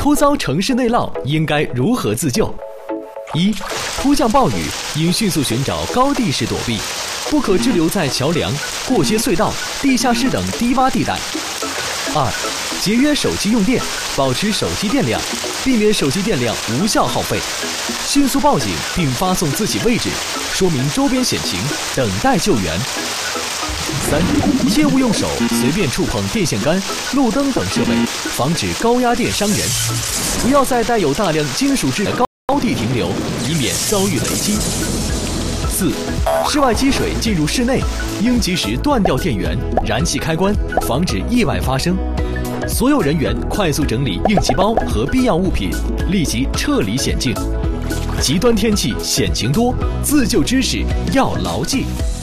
突遭城市内涝应该如何自救？一、突降暴雨应迅速寻找高地势躲避，不可滞留在桥梁、过街隧道、地下室等低洼地带。二、节约手机用电，保持手机电量，避免手机电量无效耗费。迅速报警并发送自己位置，说明周边险情，等待救援。三、切勿用手随便触碰电线杆、路灯等设备，防止高压电伤人。不要在带有大量金属质的高地停留，以免遭遇雷击。四、室外积水进入室内，应及时断掉电源、燃气开关，防止意外发生。所有人员快速整理应急包和必要物品，立即撤离险境。极端天气险情多，自救知识要牢记。